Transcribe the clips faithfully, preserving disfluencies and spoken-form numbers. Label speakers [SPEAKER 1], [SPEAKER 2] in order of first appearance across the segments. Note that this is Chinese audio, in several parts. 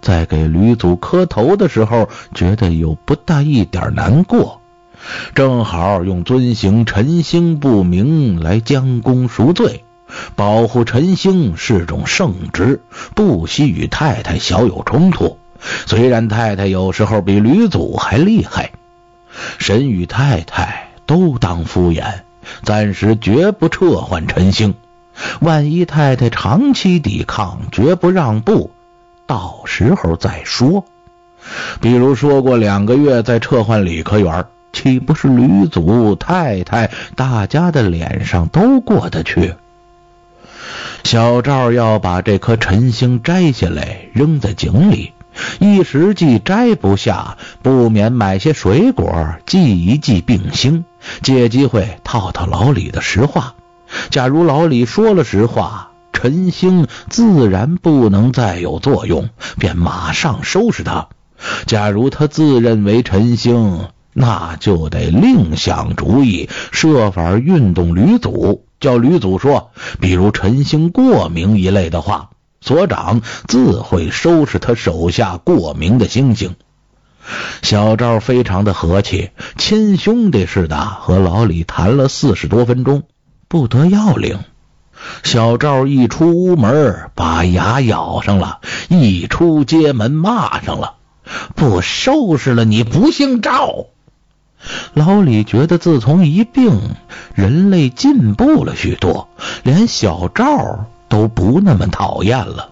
[SPEAKER 1] 在给吕祖磕头的时候，觉得有不大一点难过，正好用遵行陈兴不明来将功赎罪，保护陈兴是种圣职，不惜与太太小有冲突。虽然太太有时候比吕祖还厉害，神与太太都当敷衍，暂时绝不撤换陈兴。万一太太长期抵抗，绝不让步，到时候再说。比如说过两个月再撤换李科员，岂不是吕祖、太太大家的脸上都过得去？小赵要把这颗陈星摘下来扔在井里，一时既摘不下，不免买些水果祭一祭病星，借机会套套老李的实话。假如老李说了实话，陈星自然不能再有作用，便马上收拾他。假如他自认为陈星，那就得另想主意，设法运动吕祖，叫吕祖说，比如陈星过明一类的话，所长自会收拾他手下过明的星星。小赵非常的和气，亲兄弟似的和老李谈了四十多分钟，不得要领。小赵一出屋门，把牙咬上了，一出街门骂上了，不收拾了你不姓赵。老李觉得自从一病，人类进步了许多，连小赵都不那么讨厌了。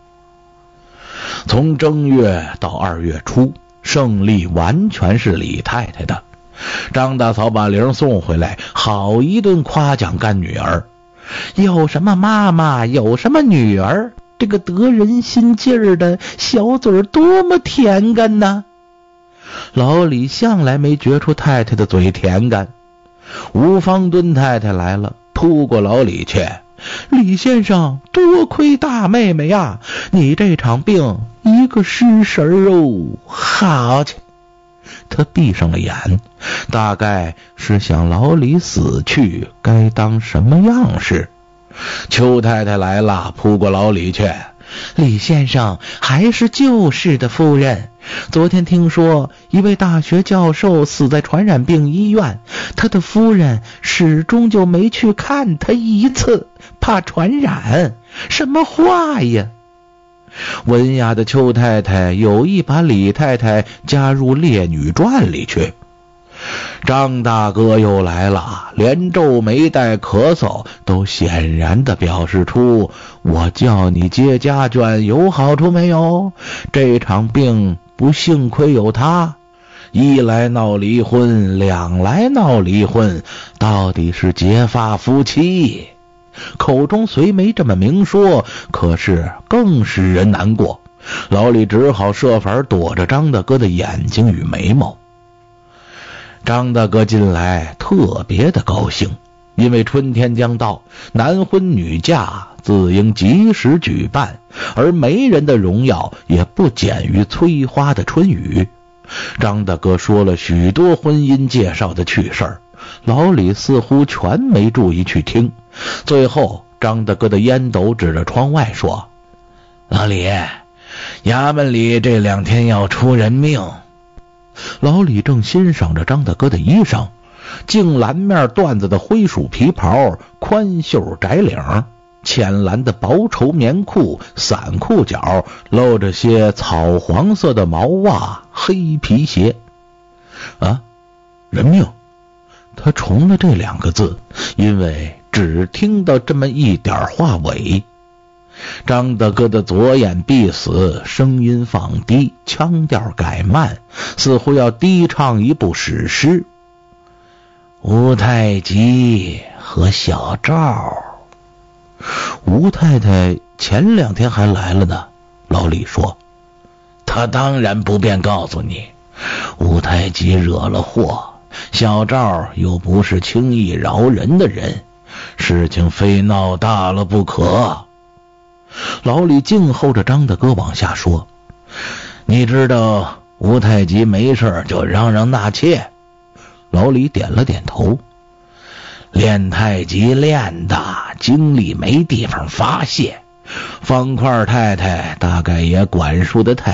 [SPEAKER 1] 从正月到二月初，胜利完全是李太太的。张大嫂把玲送回来，好一顿夸奖干女儿，有什么妈妈有什么女儿，这个得人心劲儿的小嘴多么甜干呐！老李向来没觉出太太的嘴甜干。吴方敦太太来了，扑过老李去，李先生多亏大妹妹呀，你这场病一个失神哦，好去。他闭上了眼，大概是想老李死去该当什么样式。邱太太来了，扑过老李去，李先生还是旧式的夫人，昨天听说一位大学教授死在传染病医院，他的夫人始终就没去看他一次，怕传染。什么话呀！文雅的邱太太有意把李太太加入烈女传里去。张大哥又来了，连皱眉带咳嗽都显然地表示出，我叫你接家眷有好处没有？这场病不幸亏有他，一来闹离婚，两来闹离婚，到底是结发夫妻。口中虽没这么明说，可是更使人难过。老李只好设法躲着张大哥的眼睛与眉毛。张大哥进来特别的高兴，因为春天将到，男婚女嫁自应及时举办，而媒人的荣耀也不减于催花的春雨。张大哥说了许多婚姻介绍的趣事儿，老李似乎全没注意去听。最后张大哥的烟斗指着窗外说，老李，衙门里这两天要出人命。老李正欣赏着张大哥的衣裳，净蓝面缎子的灰鼠皮袍，宽袖窄领，浅蓝的薄绸棉裤，散裤脚露着些草黄色的毛袜，黑皮鞋。啊，人命！他重了这两个字，因为只听到这么一点话尾。张大哥的左眼闭死，声音放低，腔调改慢，似乎要低唱一部史诗。吴太极和小赵。吴太太前两天还来了呢，老李说。他当然不便告诉你，吴太极惹了祸，小赵又不是轻易饶人的人，事情非闹大了不可。老李静候着张大哥往下说。你知道吴太极没事就嚷嚷纳妾？老李点了点头。练太极练的精力没地方发泄，方块太太大概也管束得太